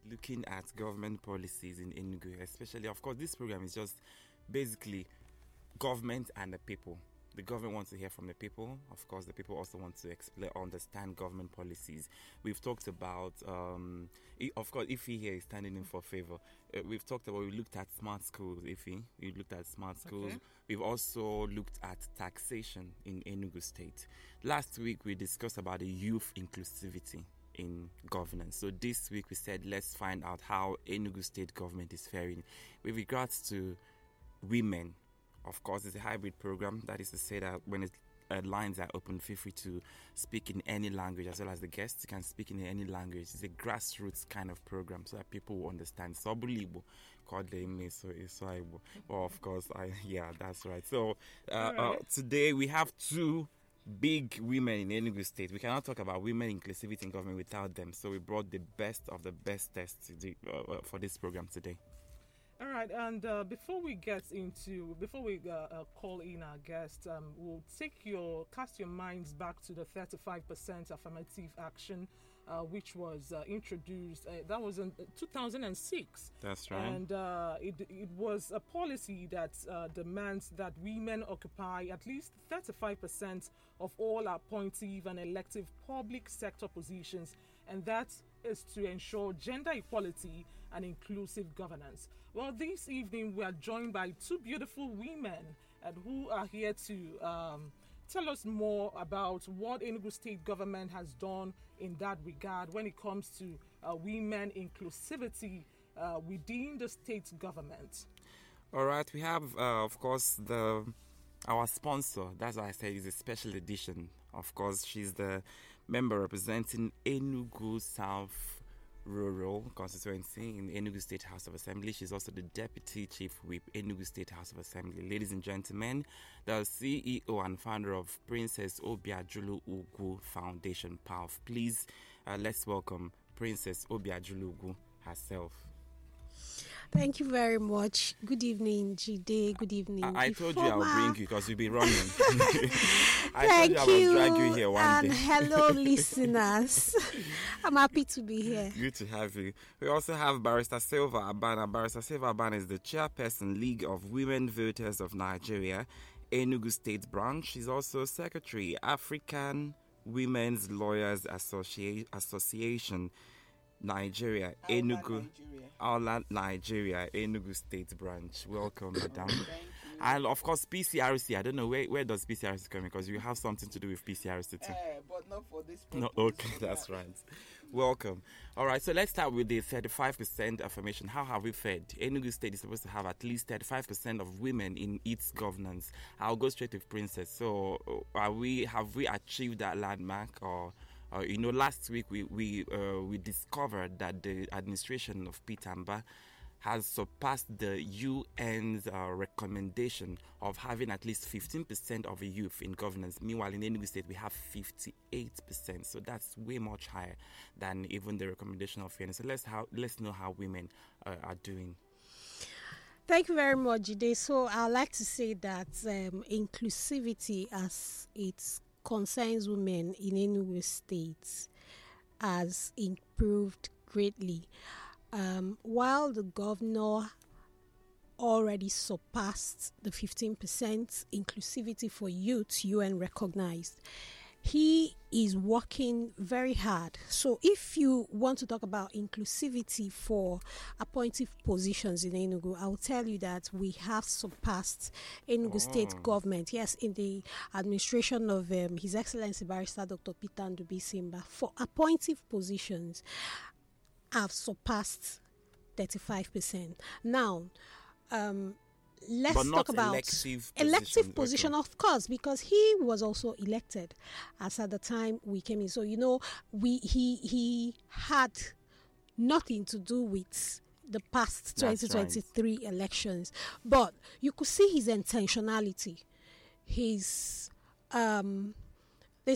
looking at government policies in Enugu, especially, of course, this program is just basically government and the people. The government wants to hear from the people. Of course, the people also want to understand government policies. We've talked about, of course, Ife here is standing in for favor. We looked at smart schools, Ife. We looked at smart schools. Okay. We've also looked at taxation in Enugu State. Last week, we discussed about the youth inclusivity in governance. So this week, we said, let's find out how Enugu State government is faring with regards to women. Of course, it's a hybrid program. That is to say that when lines are open, feel free to speak in any language, as well as the guests can speak in any language. It's a grassroots kind of program so that people will understand. Well, of course, that's right. So today we have two big women in Enugu State. We cannot talk about women inclusivity in government without them. So we brought the best of the best tests for this program today. All right, and before we call in our guest, we'll cast your minds back to the 35% affirmative action, which was introduced. That was in 2006. That's right. And it was a policy that demands that women occupy at least 35% of all appointive and elective public sector positions, and that is to ensure gender equality and inclusive governance. Well, this evening we are joined by two beautiful women who are here to tell us more about what Enugu State government has done in that regard when it comes to women inclusivity within the state government. All right, we have, of course, our sponsor. That's why I say it's a special edition. Of course, she's the member representing Enugu South Rural Constituency in the Enugu State House of Assembly. She's also the Deputy Chief Whip, Enugu State House of Assembly. Ladies and gentlemen, the CEO and founder of Princess Obiajulu Ugu Foundation, PALF. Please, let's welcome Princess Obiajulu Ugu herself. Thank you very much. Good evening, Jide. Good evening. I told you I would bring you because you'll be running. Thank told you I would drag you here one day. Hello, listeners. I'm happy to be here. Good to have you. We also have Barrister Silva Abana. Barrister Silva Abana is the chairperson, League of Women Voters of Nigeria, Enugu State branch. She's also secretary, African Women's Lawyers Association, Nigeria, Enugu, Nigeria, Enugu State branch. Welcome, madam. And of course, PCRC. I don't know where does PCRC come, because you have something to do with PCRC too. But not for this purpose. No, okay, that's right. Welcome. All right, so let's start with the 35% affirmation. How have we fared? Enugu State is supposed to have at least 35% of women in its governance. I'll go straight with Princess. So, have we achieved that landmark, or? Last week we discovered that the administration of Peter Mbah has surpassed the UN's recommendation of having at least 15% of the youth in governance. Meanwhile, in Enugu State, we have 58%. So that's way much higher than even the recommendation of UN. So let's know how women are doing. Thank you very much, Jide. So I'd like to say that inclusivity, as it's concerns women in Enugu State, has improved greatly. While the governor already surpassed the 15% inclusivity for youth UN recognized, he is working very hard. So if you want to talk about inclusivity for appointive positions in Enugu, I will tell you that we have surpassed Enugu State government. Yes, in the administration of His Excellency Barrister Dr. Peter Ndubisi Mbah, for appointive positions, have surpassed 35%. Now, let's talk about elective position, of course, because he was also elected as at the time we came in. So he had nothing to do with the past 2023 elections, but you could see his intentionality, his